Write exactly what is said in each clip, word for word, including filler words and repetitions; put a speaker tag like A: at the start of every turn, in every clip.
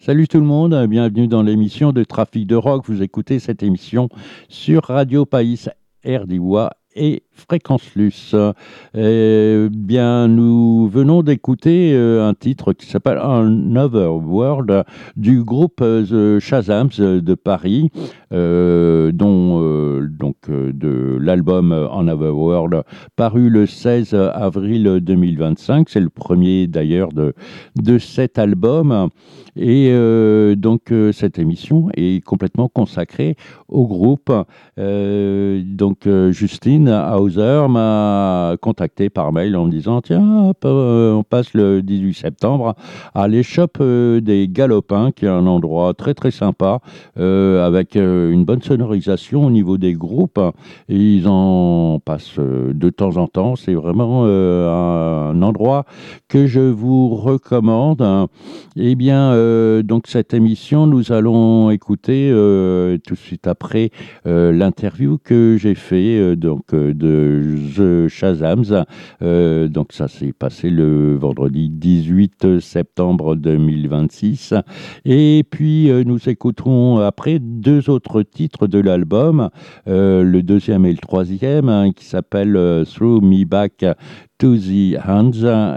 A: Salut tout le monde, bienvenue dans l'émission de Trafic de Rock. Vous écoutez cette émission sur Radio Païs, R D W A et Fréquence Luce. Eh bien, nous venons d'écouter euh, un titre qui s'appelle Another World du groupe euh, The Shazams de Paris, euh, dont euh, donc euh, de l'album Another World paru le seize avril deux mille vingt-cinq. C'est le premier d'ailleurs de, de cet album. Et euh, donc euh, cette émission est complètement consacrée au groupe. Euh, donc euh, Justine Hauser m'a contacté par mail en me disant tiens, hop, euh, on passe le dix-huit septembre à l'échoppe euh, des Galopins, qui est un endroit très très sympa euh, avec euh, une bonne sonorisation au niveau des groupes. Et ils en passent euh, de temps en temps. C'est vraiment euh, un, un endroit que je vous recommande. Eh bien, euh, donc cette émission, nous allons écouter euh, tout de suite après euh, l'interview que j'ai fait euh, donc euh, de The Shazams. Euh, donc ça s'est passé le vendredi dix-huit septembre deux mille vingt-six. Et puis euh, nous écouterons après deux autres titres de l'album, euh, le deuxième et le troisième, hein, qui s'appelle euh, Throw Me Back to the Hands,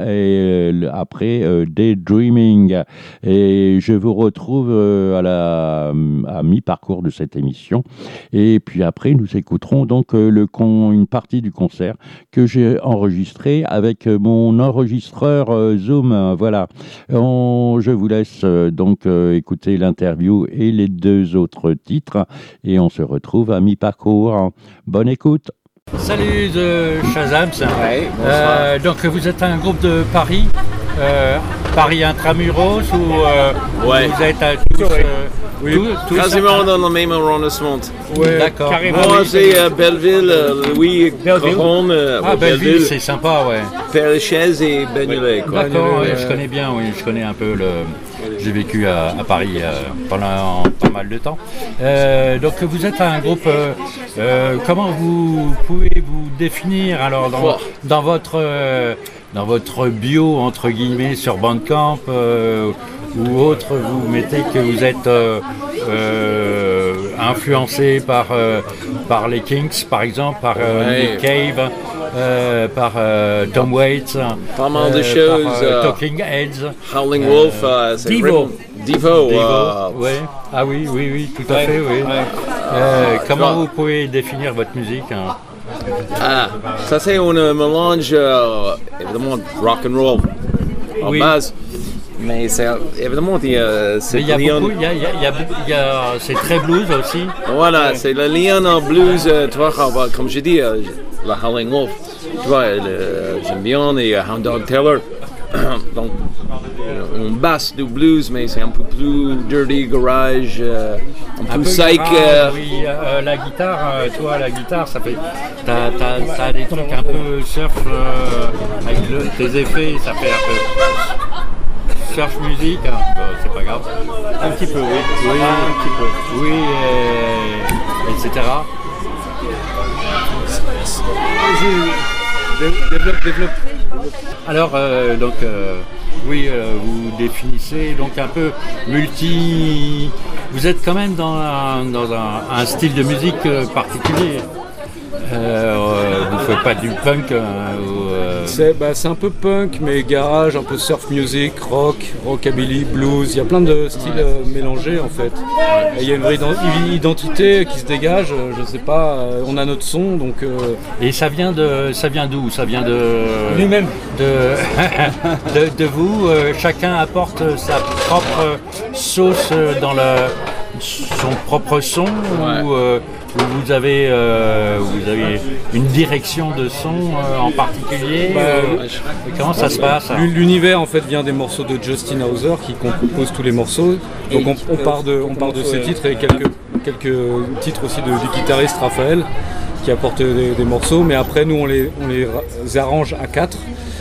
A: et après euh, Daydreaming. Et je vous retrouve euh, à la à mi-parcours de cette émission. Et puis après, nous écouterons donc euh, le con, une partie du concert que j'ai enregistré avec mon enregistreur euh, Zoom. Voilà. On, je vous laisse euh, donc euh, écouter l'interview et les deux autres titres. Et on se retrouve à mi-parcours. Bonne écoute.
B: Salut de Shazams.
C: Ouais,
B: euh, donc vous êtes un groupe de Paris, euh, Paris intramuros ou euh,
C: ouais.
B: vous êtes à tous, euh,
C: oui.
B: tous, tous
C: quasiment dans le même arrondissement.
B: Ouais, d'accord.
C: Moi c'est euh, Belleville, euh, Louis Caron, euh,
B: ah, Belleville, Belleville, c'est sympa, ouais.
C: Père-Lachaise et Bagnolet.
B: D'accord, ouais, je connais bien, oui, je connais un peu le. J'ai vécu à, à Paris euh, pendant pas mal de temps. Euh, donc vous êtes un groupe. Euh, euh, comment vous pouvez vous définir alors dans, dans votre euh, dans votre bio entre guillemets sur Bandcamp euh, ou autre, vous mettez que vous êtes euh, euh, influencé par euh, par les Kinks par exemple, par euh, ouais. Nick Cave. Euh, par euh, Tom Waits,
C: pas mal de
B: euh,
C: choses,
B: par, euh, Talking Heads,
C: Howling euh, Wolf, uh, c'est
B: Devo,
C: Devo,
B: Devo
C: uh,
B: ouais. Ah oui, oui, oui, tout à ouais, fait, oui. Ouais. Euh, comment vous pouvez définir votre musique hein?
C: Ah, ça c'est un mélange euh, évidemment rock and roll en
B: oui.
C: base. Mais c'est évidemment il y a c'est
B: il y a beaucoup, il y a, il y a, il y a, il y a c'est très blues aussi.
C: Voilà,
B: ouais.
C: C'est le lien en blues, euh, tu vois, comme je dis, euh, la Howling Wolf, tu vois, le, j'aime bien et uh, Hound Dog Taylor. Donc on basse du blues, mais c'est un peu plus dirty garage, euh, un, un peu psych.
B: Garage, euh... Oui, euh, la guitare, euh, tu vois, la guitare, ça fait, t'as, t'as, t'as des trucs un peu surf euh, avec le, tes effets, ça fait un peu. Surf musique, hein. Bon, c'est pas grave.
C: Un petit peu, oui.
B: Oui, ah, un petit peu. Oui, et, et cetera. Développe, développe. Alors, euh, donc, euh, oui, euh, vous définissez donc un peu multi. Vous êtes quand même dans un, dans un, un style de musique particulier. Euh, vous faites pas du punk hein, ou, euh...
D: c'est, bah, c'est un peu punk, mais garage, un peu surf music, rock, rockabilly, blues. Il y a plein de styles ouais. euh, mélangés en fait. Il y a une vraie identité qui se dégage. Je sais pas. Euh, on a notre son, donc. Euh...
B: Et ça vient de, ça vient d'où? Ça vient de
D: lui-même.
B: De, de, de vous. Euh, chacun apporte sa propre sauce dans le, son propre son ouais. ou. Euh, Vous avez, euh, vous avez une direction de son euh, en particulier bah, euh, comment ça se passe hein?
D: L'univers en fait vient des morceaux de Justin Hauser qui compose tous les morceaux. Donc on, on part de, on part de ces titres et quelques, quelques titres aussi de, du guitariste Raphaël qui apporte des, des morceaux. Mais après nous on les, on les arrange à quatre.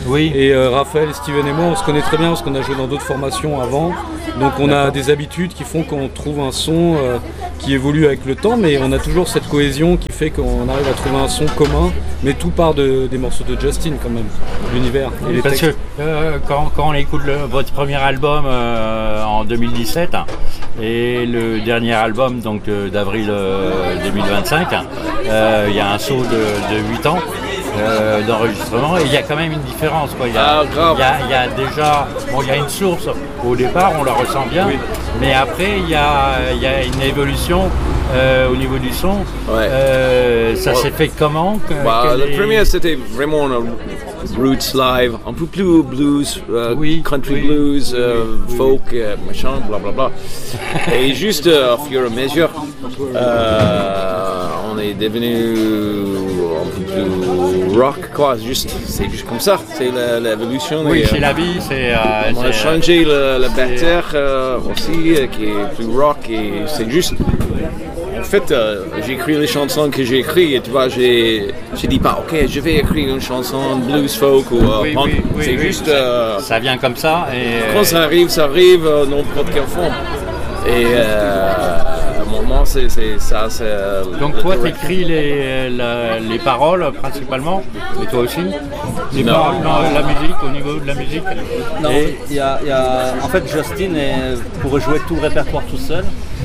B: Oui.
D: Et euh, Raphaël, Steven et moi, on se connaît très bien parce qu'on a joué dans d'autres formations avant. Donc on a des habitudes qui font qu'on trouve un son euh, qui évolue avec le temps, mais on a toujours cette cohésion qui fait qu'on arrive à trouver un son commun. Mais tout part de, des morceaux de Justin quand même, l'univers et les
B: Parce
D: textes.
B: que euh, quand, quand on écoute le, votre premier album euh, en deux mille dix-sept et le dernier album donc euh, d'avril euh, deux mille vingt-cinq, euh, il y a un saut de, de huit ans. Euh, d'enregistrement et il y a quand même une différence quoi. Il y a,
C: Ah, grave.
B: il y a, il y a déjà bon, il y a une source au départ, on la ressent bien,
C: Oui.
B: mais après il y a, il y a une évolution euh, au niveau du son.
C: Ouais.
B: Euh, ça
C: Ouais.
B: s'est fait comment que-
C: Bah,
B: quel
C: le
B: est-
C: premier c'était vraiment un roots live, un peu plus blues, euh,
B: Oui,
C: country
B: oui,
C: blues,
B: oui,
C: euh,
B: oui.
C: folk, euh, machin, blablabla. Et juste euh, au fur et à mesure, euh, on est devenu un peu plus rock, quoi. Juste, c'est juste comme ça, c'est la- l'évolution.
B: Oui,
C: et,
B: c'est
C: euh,
B: la vie, c'est. euh,
C: on a
B: c'est-
C: changé le, le batteur euh, aussi, euh, qui est plus rock, et c'est juste. En fait, euh, j'ai écrit les chansons que j'ai écrites, et tu vois, j'ai, j'ai dit pas, ok, je vais écrire une chanson blues folk ou euh,
B: Oui,
C: punk.
B: oui, oui,
C: c'est
B: oui,
C: juste,
B: ça-
C: euh,
B: ça vient comme ça et.
C: quand ça arrive, ça arrive, euh, n'importe quelle forme. Et euh, à un moment, c'est, c'est ça, c'est. euh,
B: Donc
C: le
B: toi, tu
C: direct.
B: écris les, la- les paroles principalement, et toi aussi Les
C: Non.
B: paroles, non, la musique, au niveau de la musique.
E: Non,
B: Et-
E: il y a, il y a- en fait, Justin est- pourrait jouer tout le répertoire tout seul.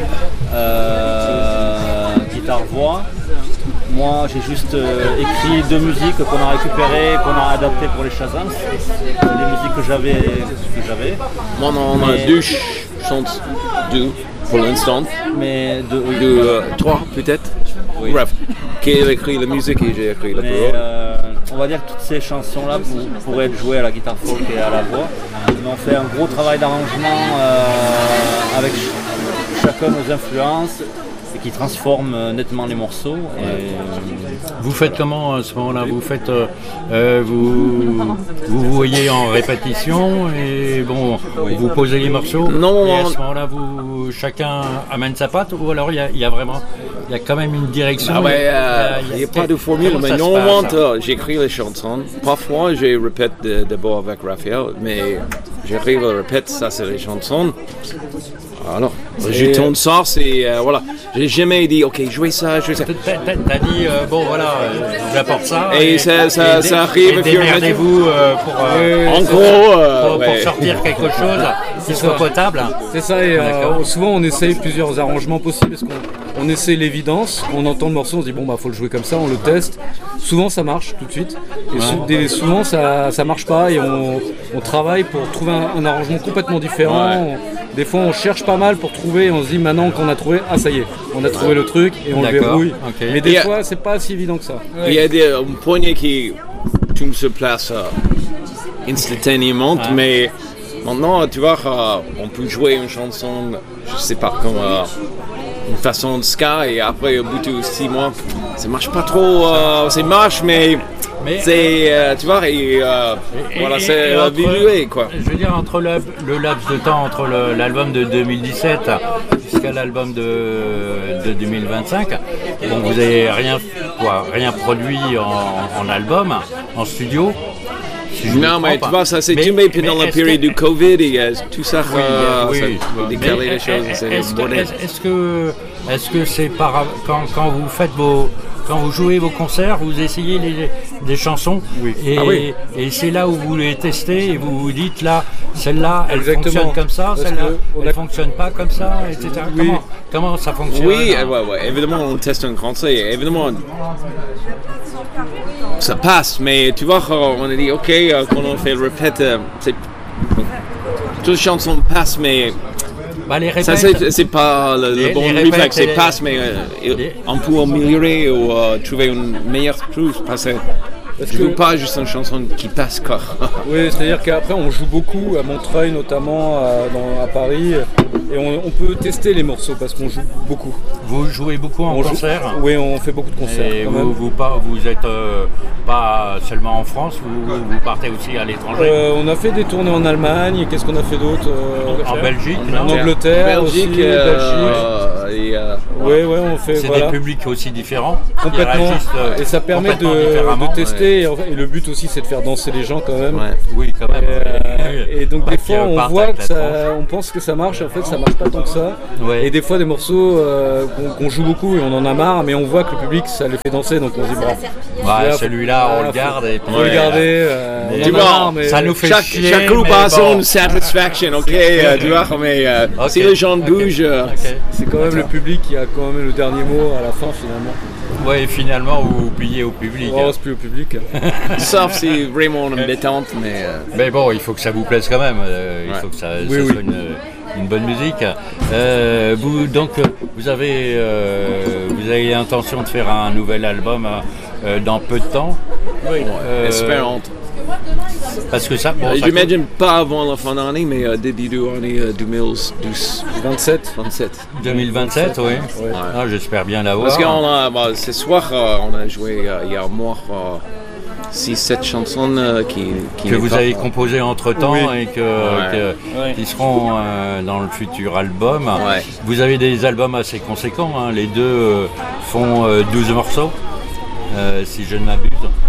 E: Euh, guitare-voix. Moi, j'ai juste euh, écrit deux musiques qu'on a récupérées, qu'on a adaptées pour les Shazams. C'est les musiques que j'avais. Que j'avais.
C: Moi, on a
E: Mais-
C: deux ch- chansons, deux pour l'instant,
E: Mais de, oui,
C: deux, euh, trois peut-être.
E: Oui.
C: Bref, qui a écrit la musique et j'ai écrit la
E: mais
C: parole.
E: euh, on va dire que toutes ces chansons-là pour- pourraient être jouées à la guitare folk et à la voix. Mais on fait un gros travail d'arrangement euh, avec ch- chacun nos influences et qui transforme euh, nettement les morceaux. Et,
B: Vous faites comment à ce moment-là Vous faites, euh, euh, vous, vous voyez en répétition et bon, vous posez les morceaux.
C: Non,
B: et à
C: on-
B: ce moment-là, vous chacun amène sa patte ou alors il y a, il y a vraiment, il y a quand même une direction.
C: Ah ouais, euh,
B: il y a-
C: il n'y a pas de formule,
B: comment
C: mais
B: ça se
C: normalement,
B: passe
C: euh, j'écris les chansons. Parfois, je répète de- d'abord avec Raphaël, mais j'arrive à répéter, ça c'est les chansons. Alors, je tourne ça, c'est, euh, voilà. J'ai jamais dit, ok, jouez ça, jouez ça.
B: T'as, t'as- t'as dit, euh, bon voilà, euh, j'apporte ça.
C: Et ça- ça-
B: dé-
C: ça arrive
B: et
C: au fur et à mesure.
B: démerdez-vous euh, pour, euh,
C: En gros, euh,
B: pour, pour
C: ouais.
B: sortir quelque chose qui soit potable.
D: C'est ça, et euh,
B: D'accord.
D: souvent on essaye plusieurs arrangements possibles parce qu'on on essaye l'évidence, on entend le morceau, on se dit bon bah faut le jouer comme ça, on le teste. Souvent ça marche tout de suite, et sou- des- souvent ça, ça marche pas et on, on travaille pour trouver un, un arrangement complètement différent.
C: Ouais.
D: On- des fois on cherche pas mal pour trouver, on se dit maintenant qu'on a trouvé, ah ça y est, on a trouvé le truc et on le
B: D'accord,
D: verrouille.
B: ok.
D: Mais des
C: Et,
D: fois c'est pas si évident que ça.
C: Il y a des un poignet qui tout se place euh, instantanément, mais maintenant, tu vois, euh, on peut jouer une chanson, je sais pas, comme euh, une façon de ska, et après, au bout de six mois, ça marche pas trop, euh, ça marche, mais,
B: Mais-
C: c'est, euh, tu vois, et, euh,
B: Et-
C: voilà,
B: et-
C: c'est
B: et entre-
C: évolué, quoi.
B: Je veux dire, entre le, le laps de temps entre le- l'album de deux mille dix-sept jusqu'à l'album de, de deux mille vingt-cinq, bon, vous n'avez rien, quoi, rien produit en, en album, en studio. si je me
C: Non, mais
B: trompe.
C: tu vois, ça s'est
B: Mais-
C: tombé pendant
B: mais
C: la
B: est-ce
C: période
B: que-
C: du Covid et euh, tout ça,
B: Oui,
C: euh,
B: oui,
C: ça
B: oui.
C: a décalé
B: Mais
C: les choses,
B: est-
C: c'est
B: Est-ce que,
C: bordel.
B: est-ce- est-ce que, est-ce que c'est par quand, quand vous faites vos, quand vous jouez vos concerts, vous essayez les, des chansons et,
C: Ah oui.
B: et c'est là où vous les testez et vous vous dites là, celle-là, elle
D: Exactement.
B: fonctionne comme ça,
D: Parce
B: celle-là,
D: que on
B: elle
D: a-
B: fonctionne pas comme ça, et cetera.
D: Oui.
B: Comment, comment ça fonctionne
C: Oui,
B: hein
C: euh, ouais, ouais, évidemment, on teste un français, évidemment, ça passe, mais tu vois, euh, on a dit, ok, euh, quand on fait le répète, euh, c'est. Toutes les chansons passent, mais
B: Bah, les
C: ça,
B: répètes,
C: c'est, c'est pas le, le
B: Les-
C: bon
B: les
C: réflexe,
B: répètes,
C: c'est
B: les-
C: passe, mais euh,
B: les-
C: on peut améliorer ou euh, trouver une meilleure chose, parce que
D: Parce
C: je
D: que-
C: veux pas juste une chanson qui passe, quoi.
D: Oui, c'est-à-dire qu'après on joue beaucoup à Montreuil notamment, à, dans- à Paris, et on, on peut tester les morceaux parce qu'on joue beaucoup.
B: vous jouez beaucoup en
D: On joue-
B: concert.
D: Oui, on fait beaucoup de concerts.
B: Et
D: quand
B: vous,
D: même.
B: vous, pas- vous êtes euh, pas seulement en France, vous, vous partez aussi à l'étranger.
D: Euh, on a fait des tournées en Allemagne, et qu'est-ce qu'on a fait d'autre euh,
B: en Belgique,
D: En
B: non
D: Angleterre
C: Belgique,
D: aussi,
C: euh,
D: Belgique.
C: Et, euh,
D: Ouais, ouais, on fait.
B: C'est
D: voilà.
B: des publics aussi différents. qui
D: Complètement.
B: réagissent, euh,
D: Et ça permet de,
B: complètement différemment.
D: de tester. Et, en fait- et le but aussi, c'est de faire danser les gens quand même.
C: Ouais.
B: Oui, quand même.
D: Et, euh, et donc
B: Pas
D: des
B: qu'ils
D: fois on
B: repartent
D: voit
B: avec
D: que
B: la
D: ça,
B: tronche.
D: on pense que ça marche, en fait ça marche pas tant que ça.
B: Ouais.
D: Et des fois des morceaux euh, qu'on qu'on joue beaucoup et on en a marre, mais on voit que le public ça les fait danser, donc on se dit bon,
B: Ouais,
D: Là,
B: celui-là, on
D: faut-
B: le garde et puis
D: faut le garder. euh,
B: Mais
D: on en a
C: tu vois,
D: marre, mais
B: ça nous fait
C: Chaque,
B: chier,
C: chaque groupe
B: mais
C: a son
B: bon.
C: satisfaction, ok, euh, tu vois, mais euh,
B: Ok,
C: si les gens
B: ok,
C: bougent, euh,
B: ok.
D: c'est quand même le public qui a quand même le dernier mot à la fin finalement.
B: Ouais, finalement, vous pliez au public.
D: On reste plus au public.
C: sauf si vraiment on est détente, mais euh,
B: Mais bon, il faut que ça vous plaise quand même. euh, Il
C: Ouais.
B: faut que ça,
D: Oui,
B: ça
D: oui.
B: soit une, une bonne musique. Euh, vous, donc, vous avez, euh, vous avez l'intention de faire un nouvel album euh, dans peu de temps. Euh,
C: espérons.
B: Parce que ça, bon,
C: Euh,
B: ça
C: J'imagine pas avant la fin d'année, mais euh, début de l'année euh, deux mille douze,
D: vingt-sept.
C: vingt-sept.
B: coûte deux mille vingt-sept, oui. Ah, j'espère bien l'avoir.
C: Parce qu'on a, bah, ce soir, euh, on a joué euh, il y a un mois six sept chansons euh, qui, qui
B: Que
C: n'est
B: vous
C: pas-
B: avez composé entre temps et que,
C: Ouais.
B: que-
D: Ouais.
B: qui seront euh, dans le futur album.
C: Ouais.
B: Vous avez des albums assez conséquents, hein. Les deux euh, font euh, douze morceaux, euh, si je ne m'abuse.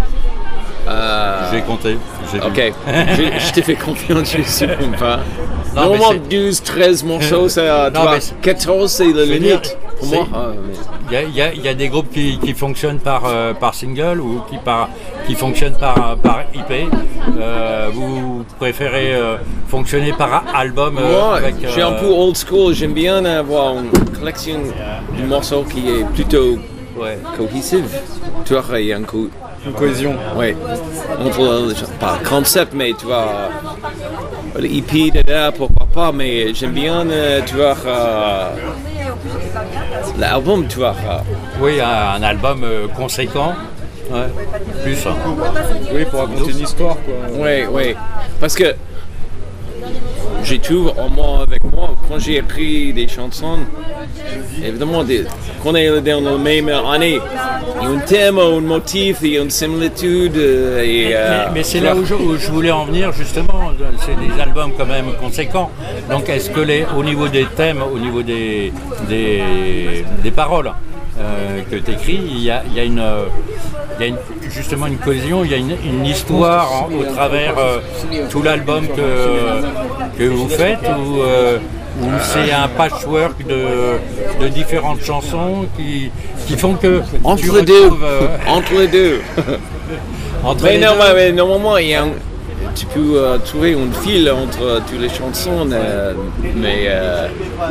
C: Euh,
B: J'ai compté. j'ai vu.
C: Ok, je, je t'ai fait confiance, je ne sais même pas.
B: Non,
C: Normalement,
B: mais c'est-
C: douze, treize morceaux, c'est euh,
B: Non,
C: toi,
B: mais c'est-
C: quatorze, c'est la
B: Je veux
C: limite.
B: dire,
C: Pour
B: c'est-
C: moi, Ah, mais-
B: Il y a, il y a- il y a des groupes qui, qui fonctionnent par, euh, par single ou qui, par, qui fonctionnent par, par I P. Euh, vous préférez euh, fonctionner par album euh,
C: Moi,
B: avec,
C: je suis un
B: euh,
C: peu old school. J'aime bien avoir une collection de morceaux qui est plutôt
B: ouais.
C: cohesive. Tu vois, il y a un coup.
D: Une cohésion.
C: Oui. Entre le, pas le concept, mais tu vois, le E P, dada, pourquoi pas. Mais j'aime bien, euh, tu vois, euh, l'album, tu vois. euh,
B: Oui, un, un album euh, conséquent. Ouais. Plus. hein.
D: Oui, pour raconter une histoire quoi.
C: Oui, oui. Parce que j'ai trouvé, au moins avec moi, quand j'ai écrit des chansons, évidemment, des, quand on est dans la même année, il y a un thème, un motif, il y a une similitude. euh, Et,
B: Mais,
C: euh,
B: mais c'est
C: tu
B: là
C: vois.
B: où je, où je voulais en venir justement, c'est des albums quand même conséquents. Donc est-ce que les, au niveau des thèmes, au niveau des, des, des paroles euh, que tu écris, il y a, il y a une... euh, il y a une- justement une cohésion, il y a une, une histoire en- au travers euh, tout l'album que, que vous faites ou, euh, ou c'est un patchwork de, de différentes chansons qui, qui font que tu
C: Entre les deux.
B: retrouves, euh,
C: Entre les deux.
B: entre
C: Mais
B: les
C: non,
B: deux.
C: mais, mais normalement, il y a un- tu peux euh, trouver un fil entre euh, toutes les chansons, euh, mais euh,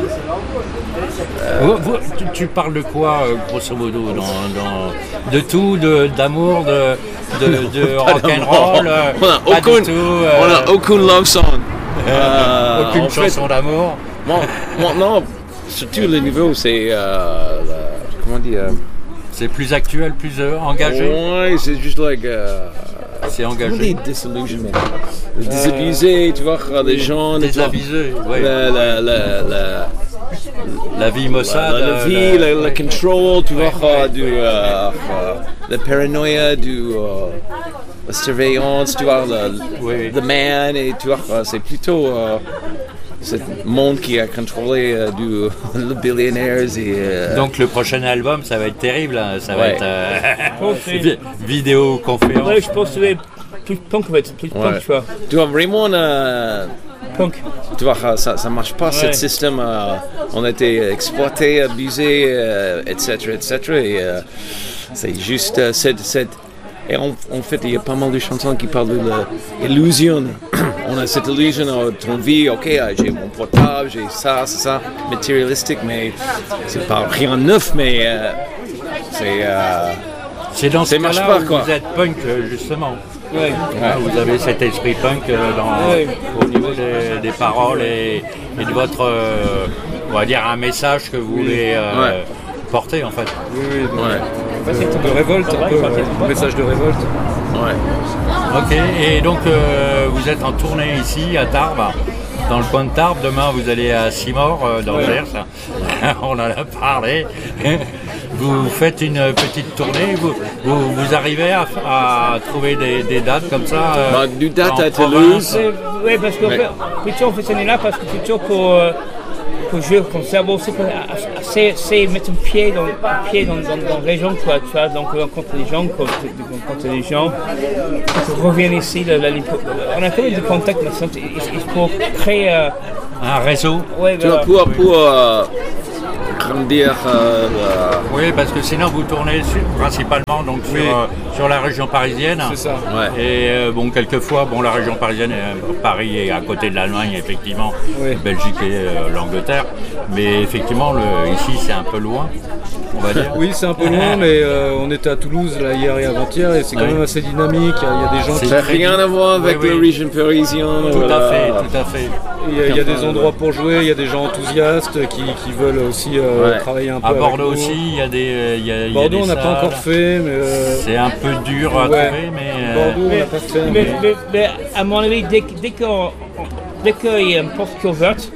B: Vous- vous- tu, tu parles de quoi, euh, grosso modo dans, dans- de tout, de, d'amour, de, de, de rock'n'roll euh,
C: on n'a
B: pas du
C: aucune,
B: tout, euh,
C: on a aucune love song. Euh,
B: aucune
C: en fait,
B: chanson d'amour.
C: Bon, maintenant, sur tous les niveaux, c'est euh, la- comment dire.
B: C'est plus actuel, plus euh, engagé.
C: Ouais, c'est juste like. Euh,
B: C'est
C: comment on
B: engagé.
C: dit disillusionment. Le désabusé, tu vois, les gens.
B: Désabusé, ouais.
C: La, la, la, la,
B: La vie
C: la,
B: maussade.
C: la
B: euh,
C: vie,
B: la-
C: le, le control, tu vois, euh, du, euh, euh, la paranoïa, du, euh, la surveillance, tu vois, le,
B: Oui.
C: the man, et tu vois, euh, c'est plutôt euh, ce monde qui a contrôlé euh, du, le billionnaires et. euh,
B: Donc le prochain album, ça va être terrible. hein. Ça va
C: Ouais.
B: être euh,
F: Oh, c'est-
B: vi- vidéoconférence.
F: Ouais, je pense que c'est plus punk, en fait. Plus
C: ouais.
F: punk, tu vois.
C: Tu vois, vraiment, euh,
F: Punk.
C: tu vois, ça, ça marche pas, ce
F: Ouais.
C: système. euh, on a été exploité, abusé, euh, et cetera, et cetera. Et euh, c'est juste euh, cette, cette. Et en, en fait, il y a pas mal de chansons qui parlent de l'illusion. On a cette illusion de ton vie, ok, euh, j'ai mon portable, j'ai ça, c'est ça, matérialistique, mais c'est pas rien de neuf, mais euh, c'est. euh,
B: C'est dans ce
C: Ça marche
B: cas-là
C: pas,
B: où
C: quoi.
B: vous êtes punk, euh, justement.
F: Ouais.
B: Ah, vous avez cet esprit punk euh, dans,
F: Ouais.
B: au niveau des, des paroles et, et de votre, euh, on va dire, un message que vous voulez euh,
C: Ouais.
B: porter, en fait.
D: Oui, oui, donc,
C: ouais,
D: en fait, c'est de révolte, un peu, euh, un message de révolte.
C: ouais.
B: Ok, et donc euh, vous êtes en tournée ici à Tarbes, dans le coin de Tarbes. Demain vous allez à Simor euh, dans le Gers. On en a parlé. Vous faites une petite tournée, vous, vous, vous arrivez à, à trouver des, des dates comme ça euh,
C: Bah, du date
B: en
C: à
B: province?
C: Toulouse.
F: Ouais, ouais, parce qu'en
C: Ouais.
F: fait, plutôt on fait cette année-là parce que plutôt pour, euh, pour jouer comme ça, bon, c'est, c'est, c'est mettre un pied dans, un pied dans, dans, dans les gens, quoi, tu vois, donc on rencontre les gens, quand, quand les gens reviennent ici, la, la, on a quand même des contacts maintenant, il faut créer euh,
B: un réseau.
F: Ouais,
C: tu vois, pour, pour euh, grandir. Euh,
B: oui, parce que sinon vous tournez sur, principalement donc sur, oui. euh, sur la région parisienne.
D: C'est ça.
C: Ouais.
B: Et euh, bon, quelquefois, bon, la région parisienne, euh, Paris est à côté de l'Allemagne, effectivement, oui. Belgique et euh, l'Angleterre. Mais effectivement, le, ici, c'est un peu loin, on va dire.
D: Oui, c'est un peu loin, mais euh, on était à Toulouse là, hier et avant-hier, et c'est quand oui. même assez dynamique. Il y a, il y a des gens
C: qui. Ça n'a rien à voir avec oui, oui. le région parisien.
B: Tout voilà. à fait, tout à fait.
D: Il y a, il y a des endroits pour jouer, il y a des gens enthousiastes qui, qui veulent aussi euh, ouais. travailler un peu.
B: À Bordeaux
D: avec
B: aussi, il y a des. Il y a,
D: Bordeaux,
B: il y a des
D: on n'a pas encore fait, mais. Euh...
B: C'est un peu dur à ouais. trouver, mais.
D: Bordeaux,
F: mais,
D: on n'a pas fait.
F: Mais, mais, mais, mais à mon avis, dès, dès, qu'on, dès qu'il y a une porte qui est ouverte,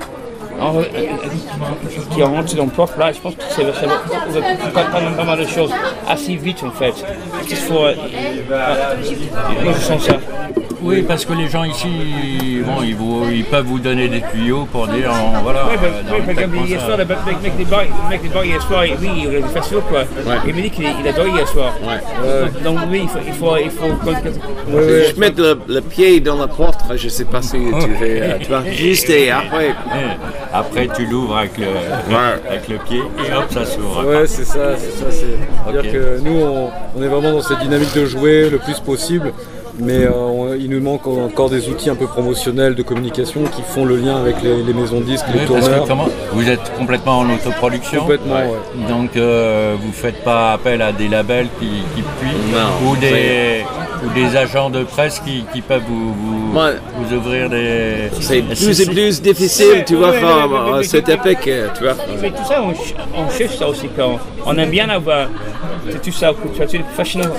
F: qui rentre dans le porte là, je pense que ça va faire pas, pas, pas mal de choses assez vite en fait. Il faut. Euh, moi je sens ça.
B: Oui, parce que les gens ici, bon, ils, vous, ils peuvent vous donner des tuyaux pour dire, oh, voilà.
F: Oui, par exemple, hier soir, le mec des bars, hier soir, oui, il a fait ça, quoi. Ouais. Il m'a dit qu'il a dormi hier soir. Ouais. Euh, donc, oui, il faut. Il faut, il faut oui,
C: oui. Je mets le, le pied dans la porte, je ne sais pas si tu fais. Tu vas juste et après.
B: Après, tu l'ouvres avec le, ouais. avec le pied et hop, ça s'ouvre.
D: Ouais, c'est ça, c'est ça. C'est-à-dire okay. que nous, on, on est vraiment dans cette dynamique de jouer le plus possible. Mais euh, on, il nous manque encore des outils un peu promotionnels de communication qui font le lien avec les, les maisons de disques, oui, les tourneurs.
B: Comment, vous êtes complètement en autoproduction.
D: Complètement, ouais. Ouais.
B: Donc euh, vous ne faites pas appel à des labels qui, qui puissent
C: non,
B: ou, des, ou des agents de presse qui, qui peuvent vous, vous, ouais. vous ouvrir des...
C: C'est plus et plus difficile, tu vois, à cette époque, tu vois.
F: Mais tout ça, on, on cherche ça aussi. Quand on aime bien avoir tout ça, tu vois, c'est fascinant.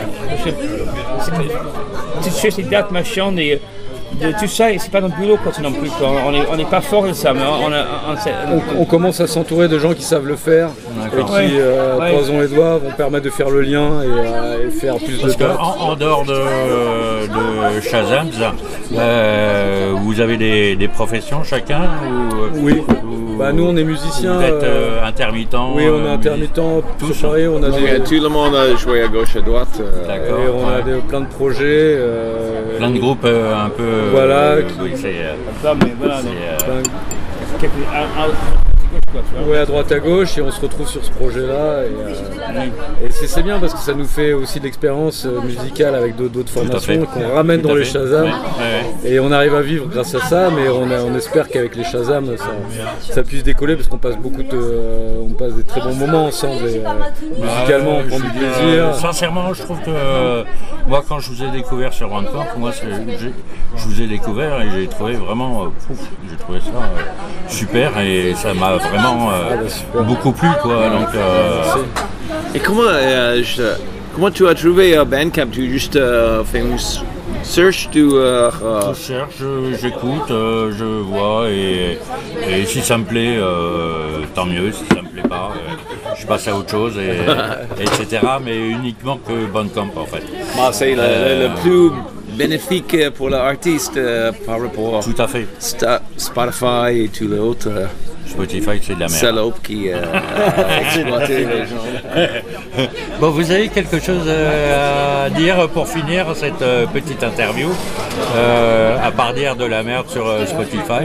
F: Tu cherches des dates, machin, des, de tout ça, et c'est pas notre boulot quand non plus. On n'est on est pas fort de ça, mais on, a, on,
D: on, on commence à s'entourer de gens qui savent le faire. D'accord. Et qui, ouais. euh, ouais. croisons les doigts, vont permettre de faire le lien et, euh, et faire plus
B: Parce
D: de dates.
B: En, en dehors de, de Shazam, euh, vous avez des, des professions chacun ou,
D: Oui.
B: Ou,
D: bah, nous, on est musiciens.
B: Vous êtes euh, intermittent.
D: Oui, on est intermittent. Tous pareil, on a
C: des... Tout le monde a joué à gauche et à droite.
D: Euh, D'accord. Et on ouais. a des, plein de projets. Euh,
B: plein de groupes euh, un peu.
D: Voilà.
B: Euh,
D: qui...
B: oui, c'est, euh,
F: ça, mais voilà.
B: C'est,
F: euh,
B: euh,
D: Oui, à droite à gauche, et on se retrouve sur ce projet-là. Et, euh, et c'est, c'est bien parce que ça nous fait aussi de l'expérience musicale avec d'autres, d'autres formations qu'on ramène Tout dans les Shazam. Ouais, ouais. Et on arrive à vivre grâce à ça, mais on, a, on espère qu'avec les Shazam, ça, ça puisse décoller parce qu'on passe beaucoup de, euh, on passe des très bons moments ensemble. Et, euh, musicalement, on prend du plaisir.
B: Euh, sincèrement, je trouve que euh, moi, quand je vous ai découvert sur Bandcamp, moi, c'est, j'ai, je vous ai découvert et j'ai trouvé vraiment, euh, pouf, j'ai trouvé ça euh, super et ça m'a vraiment euh, ah bah beaucoup plu, quoi. Donc, euh...
C: Et comment, euh, je, comment tu as trouvé euh, Bandcamp? Tu juste euh, fait une search tu, euh,
B: euh... Je cherche, je, j'écoute, euh, je vois et, et si ça me plaît, euh, tant mieux. Si ça me plaît pas, euh, je passe à autre chose, et, et cetera. Mais uniquement que Bandcamp en fait.
C: Bah, c'est le, euh, le plus bénéfique pour l'artiste euh, par rapport à
B: tout à fait.
C: Sta- Spotify et tous les autres. Euh,
B: Spotify, c'est de la merde.
C: Salope qui euh, a exploité les gens.
B: Bon, vous avez quelque chose euh, à dire pour finir cette euh, petite interview, euh, à part dire de la merde sur euh, Spotify.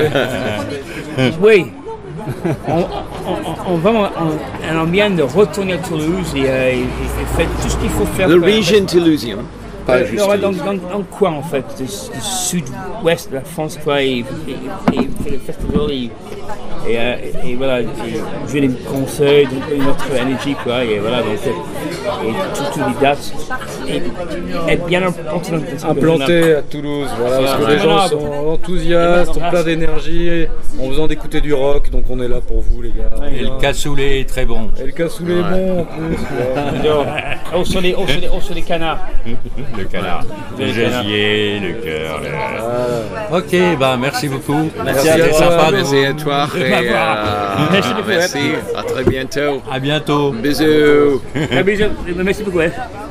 F: Oui. on, on, on, va, on, on aime bien de retourner à Toulouse et, euh, et, et faire tout ce qu'il faut faire.
C: Le région toulousain.
F: Euh, dans, dans, dans, dans quoi en fait, du, du sud-ouest de la France, quoi, et, et, et fait le festival et, et, euh, et voilà, et jouer des concerts, une autre énergie, quoi, et voilà, donc, et toutes les dates, et être bien
D: implanté à Toulouse, voilà, parce que les gens sont enthousiastes, ont plein d'énergie, en faisant d'écouter du rock, donc on est là pour vous, les gars.
B: Et le cassoulet est très bon.
D: Et le cassoulet est bon en plus.
F: Au sur les, au sur les, au sur les canards.
B: Le canard, le gésier, le cœur. Le... Ah. Ok, bah merci beaucoup.
C: Merci, merci à toi. Sympa merci à toi. Et, euh, merci, merci. À très bientôt.
B: À bientôt.
C: Bisous.
F: Bisous. Merci beaucoup.